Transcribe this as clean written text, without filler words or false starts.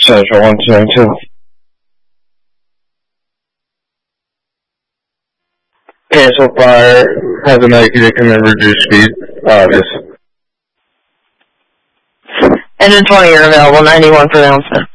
Central 172. Cancel fire, have the night unit come in, reduce speed, August. Engine 20, you're available, 91 for the announcement.